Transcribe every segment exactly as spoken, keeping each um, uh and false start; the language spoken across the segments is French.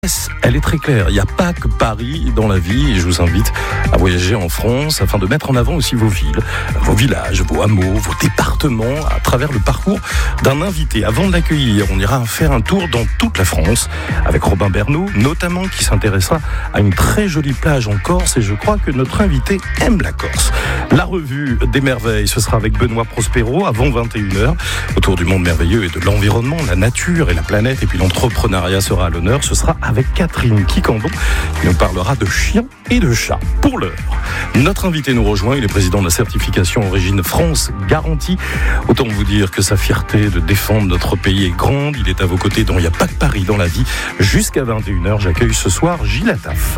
Elle est très claire, il n'y a pas que Paris dans la vie et je vous invite à voyager en France afin de mettre en avant aussi vos villes, vos villages, vos hameaux, vos départements à travers le parcours d'un invité. Avant de l'accueillir, on ira faire un tour dans toute la France avec Robin Bernot, notamment qui s'intéressera à une très jolie plage en Corse et je crois que notre invité aime la Corse. La revue des merveilles, ce sera avec Benoît Prospero avant vingt et une heures. Autour du monde merveilleux et de l'environnement, la nature et la planète et puis l'entrepreneuriat sera à l'honneur. Ce sera avec Catherine Quicandon qui nous parlera de chiens et de chats. Pour l'heure, notre invité nous rejoint, il est président de la certification Origine France Garantie. Autant vous dire que sa fierté de défendre notre pays est grande. Il est à vos côtés dans Il n'y a pas que Paris dans la vie. Jusqu'à vingt et une heures, j'accueille ce soir Gilles Attaf.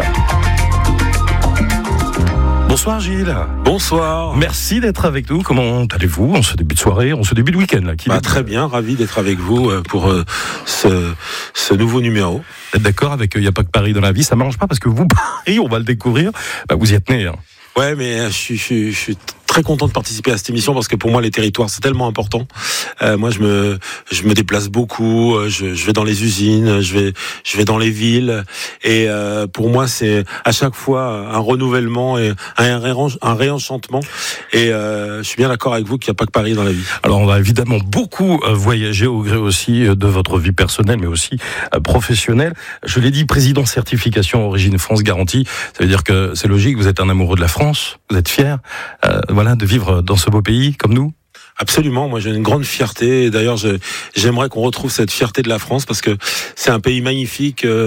Bonsoir Gilles. Bonsoir. Merci d'être avec nous. Comment allez-vous en ce début de soirée, en ce début de week-end là, qui bah, Très bien, ravi d'être avec vous pour euh, ce, ce nouveau numéro. Vous êtes d'accord avec Il n'y a pas que Paris dans la vie, ça ne m'arrange pas parce que vous, Paris, on va le découvrir, bah, vous y êtes né. Hein. Ouais, mais je suis, je suis, je suis très content de participer à cette émission parce que pour moi les territoires c'est tellement important. Euh, moi je me je me déplace beaucoup, je, je vais dans les usines, je vais je vais dans les villes et euh, pour moi c'est à chaque fois un renouvellement et un, réench- un réenchantement et euh, je suis bien d'accord avec vous qu'il n'y a pas que Paris dans la vie. Alors on va évidemment beaucoup voyager au gré aussi de votre vie personnelle mais aussi professionnelle. Je l'ai dit, président certification Origine France Garantie, ça veut dire que c'est logique, vous êtes un amoureux de la France, vous êtes fier. Euh, voilà, de vivre dans ce beau pays comme nous. Absolument, moi j'ai une grande fierté et d'ailleurs je, j'aimerais qu'on retrouve cette fierté de la France parce que c'est un pays magnifique euh,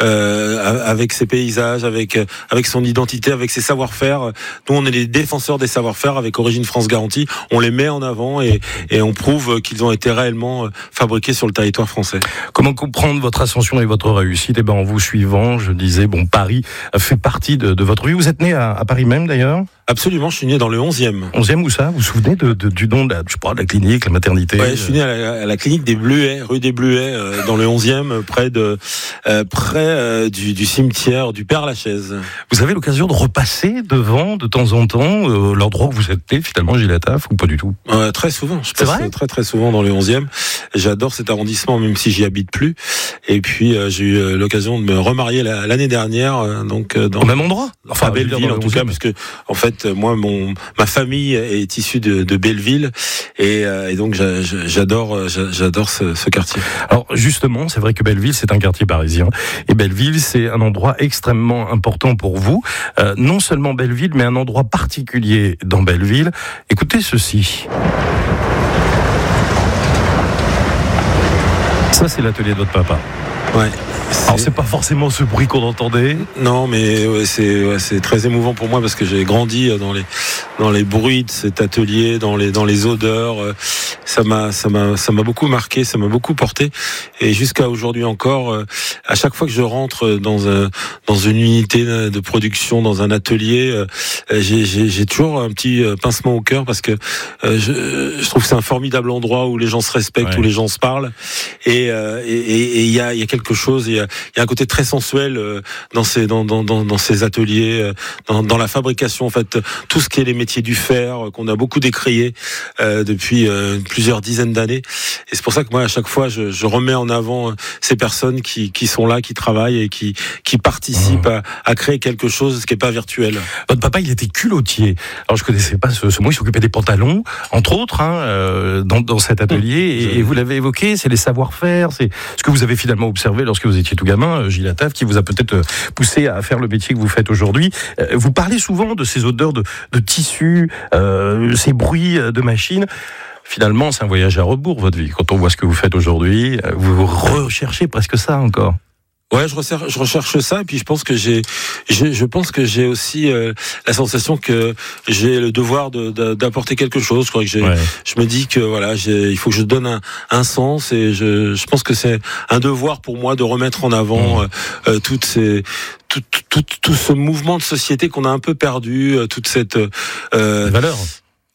euh, avec ses paysages, avec avec son identité, avec ses savoir-faire. Nous on est les défenseurs des savoir-faire avec Origine France Garantie, on les met en avant et, et on prouve qu'ils ont été réellement fabriqués sur le territoire français. Comment comprendre votre ascension et votre réussite? Eh ben en vous suivant, je disais, bon, Paris fait partie de, de votre vie. Vous êtes né à, à Paris même d'ailleurs? Absolument, je suis né dans le onzième. onzième où ça? Vous vous souvenez de, de, du nom de la, je sais pas, de la clinique, la maternité? Ouais, je suis né à la, à la clinique des Bleuets, rue des Bleuets, euh, dans le onzième, près de euh, près euh, du, du cimetière du Père-Lachaise. Vous avez l'occasion de repasser devant de temps en temps euh, l'endroit où vous êtes né, finalement, Gilles Attaf, ou pas du tout? euh, Très souvent, je passe vrai très très souvent dans le onzième. J'adore cet arrondissement, même si j'y habite plus. Et puis euh, j'ai eu euh, l'occasion de me remarier la, l'année dernière, euh, donc euh, dans au même endroit, enfin à Belleville en tout cas, parce que en fait moi mon ma famille est issue de, de Belleville et, euh, et donc j'a, j'adore j'adore ce, ce quartier. Alors justement, c'est vrai que Belleville c'est un quartier parisien et Belleville c'est un endroit extrêmement important pour vous. Euh, non seulement Belleville, mais un endroit particulier dans Belleville. Écoutez ceci. Ça c'est l'atelier de votre papa. Ouais. C'est... Alors c'est pas forcément ce bruit qu'on entendait. Non, mais ouais, c'est ouais, c'est très émouvant pour moi parce que j'ai grandi dans les dans les bruits de cet atelier, dans les dans les odeurs. Ça m'a ça m'a ça m'a beaucoup marqué, ça m'a beaucoup porté. Et jusqu'à aujourd'hui encore, à chaque fois que je rentre dans un dans une unité de production, dans un atelier, j'ai j'ai, j'ai toujours un petit pincement au cœur parce que je, je trouve que c'est un formidable endroit où les gens se respectent, ouais. Où les gens se parlent. Et et il y a il y a quelque chose. Il y a, il y a un côté très sensuel dans ces dans dans dans, dans ces ateliers, dans, dans la fabrication en fait, tout ce qui est les métiers du fer qu'on a beaucoup décrié euh, depuis euh, plusieurs dizaines d'années. Et c'est pour ça que moi à chaque fois je, je remets en avant ces personnes qui qui sont là, qui travaillent et qui qui participent mmh. à, à créer quelque chose qui est pas virtuel. Votre papa il était culottier. Alors je connaissais pas ce, ce mot. Il s'occupait des pantalons entre autres hein, euh, dans dans cet atelier mmh. et, et vous l'avez évoqué, c'est les savoir-faire, c'est ce que vous avez finalement observé lorsque vous étiez tout gamin, Gilles Attaf, qui vous a peut-être poussé à faire le métier que vous faites aujourd'hui. Vous parlez souvent de ces odeurs de, de tissus, euh, ces bruits de machines. Finalement, c'est un voyage à rebours, votre vie. Quand on voit ce que vous faites aujourd'hui, vous recherchez presque ça encore. Ouais, je recherche, je recherche ça et puis je pense que j'ai, j'ai je pense que j'ai aussi euh, la sensation que j'ai le devoir de, de d'apporter quelque chose. Je crois que j'ai, ouais. Je me dis que voilà, j'ai, il faut que je donne un, un sens et je, je pense que c'est un devoir pour moi de remettre en avant mmh. euh, toutes ces tout, tout, tout ce mouvement de société qu'on a un peu perdu, toute cette euh, valeur.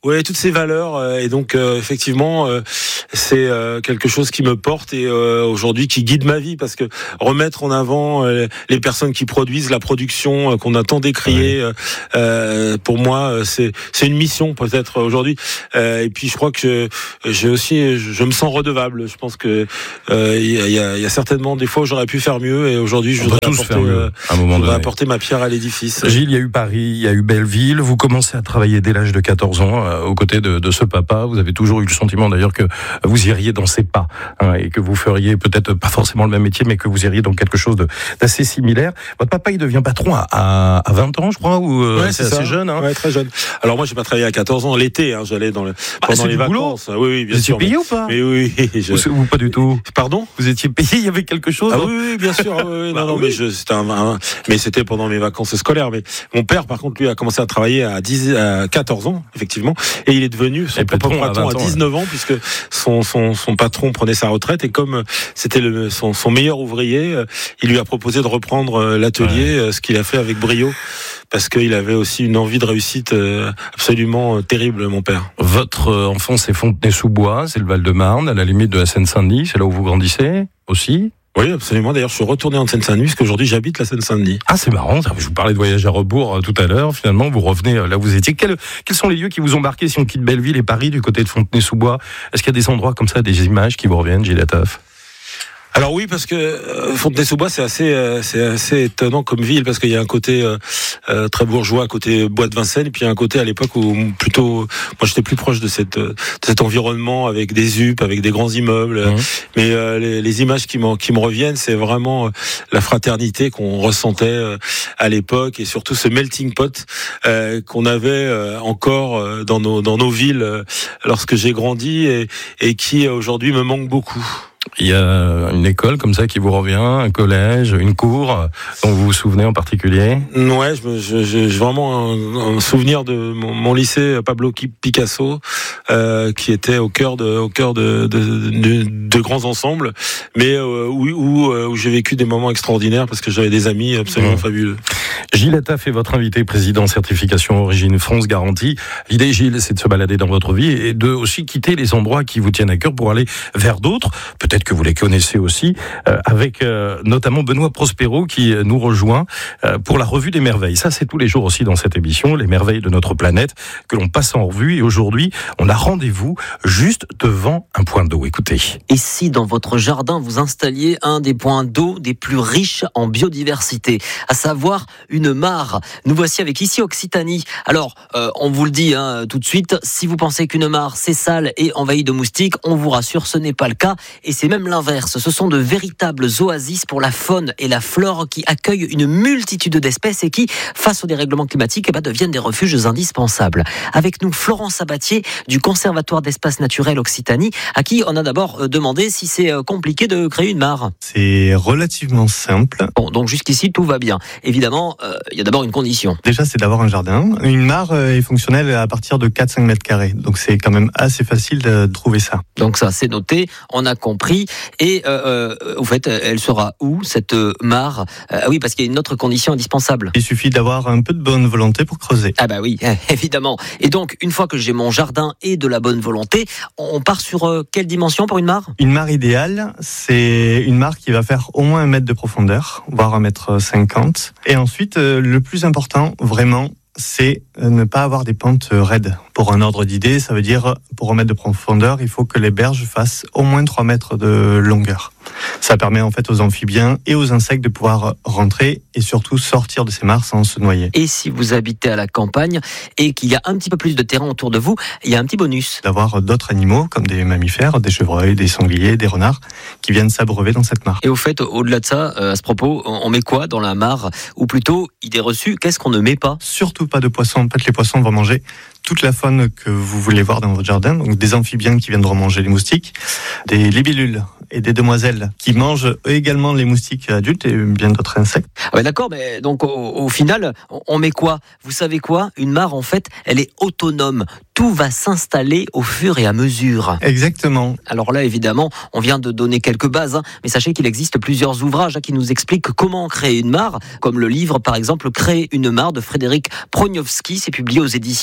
Ouais, toutes ces valeurs euh, et donc euh, effectivement euh, c'est euh, quelque chose qui me porte et euh, aujourd'hui qui guide ma vie parce que remettre en avant euh, les personnes qui produisent la production euh, qu'on a tant décriée ouais. euh, pour moi c'est c'est une mission peut-être aujourd'hui euh, et puis je crois que je, j'ai aussi je me sens redevable. Je pense que il euh, y, y, a, y a certainement des fois où j'aurais pu faire mieux et aujourd'hui je voudrais apporter, euh, je voudrais apporter ma pierre à l'édifice. Gilles, il y a eu Paris, il y a eu Belleville. Vous commencez à travailler dès l'âge de quatorze ans. Aux côtés de, de ce papa, vous avez toujours eu le sentiment d'ailleurs que vous iriez dans ses pas hein, et que vous feriez peut-être pas forcément le même métier, mais que vous iriez dans quelque chose de, d'assez similaire. Votre papa, il devient patron à, à, à vingt ans, je crois, ou euh, ouais, c'est, c'est assez ça. jeune. Hein. Ouais, très jeune. Alors moi, j'ai pas travaillé à quatorze ans l'été. Hein, j'allais dans le ah, pendant les vacances. Boulot. Oui, oui, bien vous sûr. Vous étiez payé mais, ou pas? Mais oui. Je... Ou, ou pas du tout. Pardon? Vous étiez payé? Il y avait quelque chose? Ah oui, oui, bien sûr. Oui, oui, bah, non, non, oui. mais je, c'était un, un, mais c'était pendant mes vacances scolaires. Mais mon père, par contre, lui, a commencé à travailler à dix, à quatorze ans, effectivement, et il est devenu son propre patron à dix-neuf ans, puisque son, son, son patron prenait sa retraite et comme c'était le, son, son meilleur ouvrier, il lui a proposé de reprendre l'atelier, ouais. ce qu'il a fait avec brio, parce qu'il avait aussi une envie de réussite absolument terrible, mon père. Votre enfance est Fontenay-sous-Bois, c'est le Val-de-Marne, à la limite de la Seine-Saint-Denis, c'est là où vous grandissez aussi? Oui, absolument. D'ailleurs, je suis retourné en Seine-Saint-Denis parce qu'aujourd'hui, j'habite la Seine-Saint-Denis. Ah, c'est marrant. Je vous parlais de voyage à rebours euh, tout à l'heure. Finalement, vous revenez là où vous étiez. Quels, quels sont les lieux qui vous ont marqué si on quitte Belleville et Paris du côté de Fontenay-sous-Bois? Est-ce qu'il y a des endroits comme ça, des images qui vous reviennent, Gilles Attaf? Alors oui, parce que euh, Fontenay-sous-Bois, c'est assez, euh, c'est assez étonnant comme ville, parce qu'il y a un côté euh, euh, très bourgeois, côté bois de Vincennes, et puis il y a un côté à l'époque où plutôt, moi j'étais plus proche de, cette, de cet environnement avec des U P, avec des grands immeubles. Mmh. Mais euh, les, les images qui, qui me reviennent, c'est vraiment euh, la fraternité qu'on ressentait euh, à l'époque, et surtout ce melting pot euh, qu'on avait euh, encore euh, dans nos dans nos villes euh, lorsque j'ai grandi, et, et qui aujourd'hui me manque beaucoup. Il y a une école comme ça qui vous revient, un collège, une cour dont vous vous souvenez en particulier? Ouais, je, je, j'ai vraiment un, un souvenir de mon, mon lycée Pablo Picasso, euh, qui était au cœur de, au cœur de, de, de, de grands ensembles, mais euh, où, où, où j'ai vécu des moments extraordinaires parce que j'avais des amis absolument mmh. fabuleux. Gilles Attaf est votre invité, président certification Origine France Garantie. L'idée, Gilles, c'est de se balader dans votre vie et de aussi quitter les endroits qui vous tiennent à cœur pour aller vers d'autres. Peut-être que vous les connaissez aussi, euh, avec euh, notamment Benoît Prospero qui nous rejoint euh, pour la revue des merveilles. Ça, c'est tous les jours aussi dans cette émission, les merveilles de notre planète que l'on passe en revue. Et aujourd'hui, on a rendez-vous juste devant un point d'eau. Écoutez. Et si dans votre jardin, vous installiez un des points d'eau des plus riches en biodiversité, à savoir une mare. Nous voici avec ici Occitanie. Alors, euh, on vous le dit hein, tout de suite, si vous pensez qu'une mare c'est sale et envahie de moustiques, on vous rassure, ce n'est pas le cas. Et c'est même l'inverse. Ce sont de véritables oasis pour la faune et la flore qui accueillent une multitude d'espèces et qui, face au dérèglement climatique, eh ben, deviennent des refuges indispensables. Avec nous, Florence Sabatier du Conservatoire d'espaces naturels Occitanie, à qui on a d'abord demandé si c'est compliqué de créer une mare. C'est relativement simple. Bon, donc jusqu'ici, tout va bien. Évidemment, il euh, y a d'abord une condition. Déjà, c'est d'avoir un jardin. Une mare est fonctionnelle à partir de quatre à cinq mètres carrés. Donc, c'est quand même assez facile de trouver ça. Donc ça, c'est noté, on a compris. Et euh, euh, au fait, elle sera où, cette mare? Ah euh, oui, parce qu'il y a une autre condition indispensable. Il suffit d'avoir un peu de bonne volonté pour creuser. Ah bah oui, évidemment. Et donc, une fois que j'ai mon jardin et de la bonne volonté, on part sur euh, quelle dimension pour une mare? Une mare idéale, c'est une mare qui va faire au moins un mètre de profondeur, voire un mètre cinquante. Et ensuite, euh, le plus important, vraiment, c'est ne pas avoir des pentes raides. Pour un ordre d'idée, ça veut dire, pour un mètre de profondeur, il faut que les berges fassent au moins trois mètres de longueur. Ça permet en fait aux amphibiens et aux insectes de pouvoir rentrer et surtout sortir de ces mares sans se noyer. Et si vous habitez à la campagne et qu'il y a un petit peu plus de terrain autour de vous, il y a un petit bonus. D'avoir d'autres animaux comme des mammifères, des chevreuils, des sangliers, des renards qui viennent s'abreuver dans cette mare. Et au fait, au-delà de ça, à ce propos, on met quoi dans la mare? Ou plutôt, idée reçue, qu'est-ce qu'on ne met pas? Surtout pas de poissons. En fait, les poissons vont manger toute la faune que vous voulez voir dans votre jardin, donc des amphibiens qui viendront manger les moustiques, des libellules et des demoiselles qui mangent également les moustiques adultes et bien d'autres insectes. Ouais, d'accord, mais donc au, au final, on met quoi? Vous savez quoi? Une mare, en fait, elle est autonome. Tout va s'installer au fur et à mesure. Exactement. Alors là, évidemment, on vient de donner quelques bases, hein, mais sachez qu'il existe plusieurs ouvrages hein, qui nous expliquent comment créer une mare, comme le livre, par exemple, Créer une mare de Frédéric Proniowski, c'est publié aux éditions Ulmer.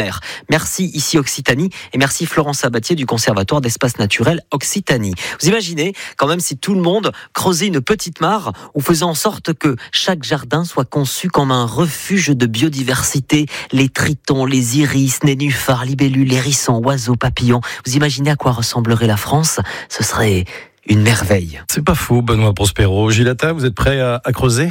mer. Merci ici Occitanie et merci Florence Sabatier du Conservatoire d'Espaces Naturels Occitanie. Vous imaginez quand même si tout le monde creusait une petite mare ou faisait en sorte que chaque jardin soit conçu comme un refuge de biodiversité. Les tritons, les iris, nénuphars, libellules, hérissons, oiseaux, papillons. Vous imaginez à quoi ressemblerait la France ? Ce serait une merveille. C'est pas faux, Benoît Prospero. Gilles Attah, vous êtes prêt à, à creuser ?